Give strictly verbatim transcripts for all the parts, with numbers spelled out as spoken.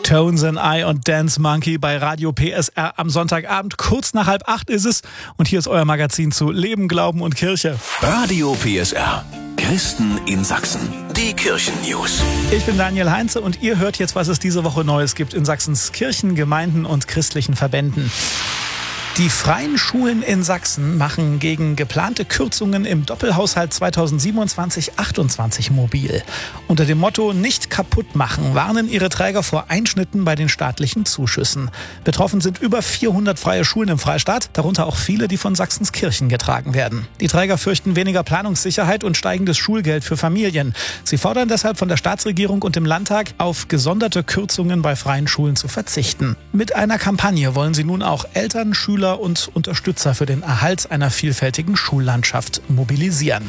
Tones and I und Dance Monkey bei Radio P S R am Sonntagabend. Kurz nach halb acht ist es und hier ist euer Magazin zu Leben, Glauben und Kirche. Radio P S R. Christen in Sachsen. Die Kirchen-News. Ich bin Daniel Heinze und ihr hört jetzt, was es diese Woche Neues gibt in Sachsens Kirchen, Gemeinden und christlichen Verbänden. Die freien Schulen in Sachsen machen gegen geplante Kürzungen im Doppelhaushalt zweitausendsiebenundzwanzig achtundzwanzig mobil. Unter dem Motto "Nicht kaputt machen" warnen ihre Träger vor Einschnitten bei den staatlichen Zuschüssen. Betroffen sind über vierhundert freie Schulen im Freistaat, darunter auch viele, die von Sachsens Kirchen getragen werden. Die Träger fürchten weniger Planungssicherheit und steigendes Schulgeld für Familien. Sie fordern deshalb von der Staatsregierung und dem Landtag, auf gesonderte Kürzungen bei freien Schulen zu verzichten. Mit einer Kampagne wollen sie nun auch Eltern, Schüler und Unterstützer für den Erhalt einer vielfältigen Schullandschaft mobilisieren.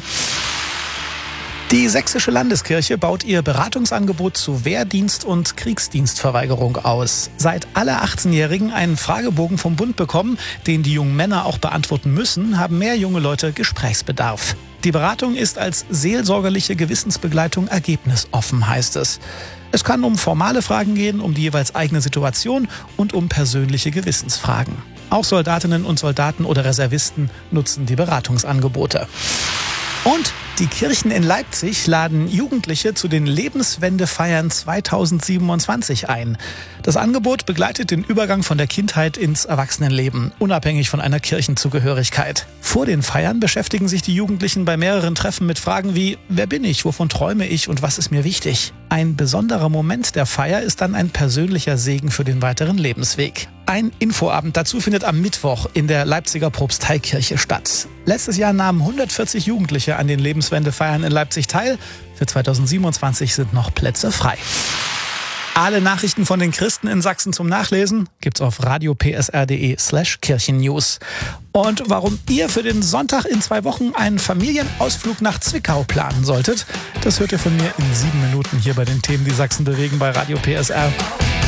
Die Sächsische Landeskirche baut ihr Beratungsangebot zu Wehrdienst und Kriegsdienstverweigerung aus. Seit alle achtzehnjährigen einen Fragebogen vom Bund bekommen, den die jungen Männer auch beantworten müssen, haben mehr junge Leute Gesprächsbedarf. Die Beratung ist als seelsorgerliche Gewissensbegleitung ergebnisoffen, heißt es. Es kann um formale Fragen gehen, um die jeweils eigene Situation und um persönliche Gewissensfragen. Auch Soldatinnen und Soldaten oder Reservisten nutzen die Beratungsangebote. Und die Kirchen in Leipzig laden Jugendliche zu den Lebenswendefeiern zweitausendsiebenundzwanzig ein. Das Angebot begleitet den Übergang von der Kindheit ins Erwachsenenleben, unabhängig von einer Kirchenzugehörigkeit. Vor den Feiern beschäftigen sich die Jugendlichen bei mehreren Treffen mit Fragen wie: Wer bin ich, wovon träume ich und was ist mir wichtig? Ein besonderer Moment der Feier ist dann ein persönlicher Segen für den weiteren Lebensweg. Ein Infoabend dazu findet am Mittwoch in der Leipziger Propsteikirche statt. Letztes Jahr nahmen hundertvierzig Jugendliche an den Lebenswendefeiern in Leipzig teil. Für zweitausendsiebenundzwanzig sind noch Plätze frei. Alle Nachrichten von den Christen in Sachsen zum Nachlesen gibt's auf radiopsr.de slash Kirchennews. Und warum ihr für den Sonntag in zwei Wochen einen Familienausflug nach Zwickau planen solltet, das hört ihr von mir in sieben Minuten hier bei den Themen, die Sachsen bewegen bei Radio P S R.